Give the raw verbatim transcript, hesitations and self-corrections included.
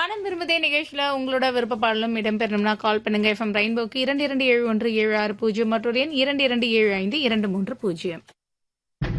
மனம் விரும்புதே நிகழ்ச்சியில உங்களோட விருப்ப பாடலும் இடம்பெறணும்னா கால் பண்ணுங்க. எஃப்எம் ரெயின்போக்கு இரண்டு இரண்டு ஏழு ஒன்று ஏழு ஆறு பூஜ்ஜியம் மற்றொரு எண் இரண்டு இரண்டு ஏழு ஐந்து இரண்டு மூன்று பூஜ்ஜியம்.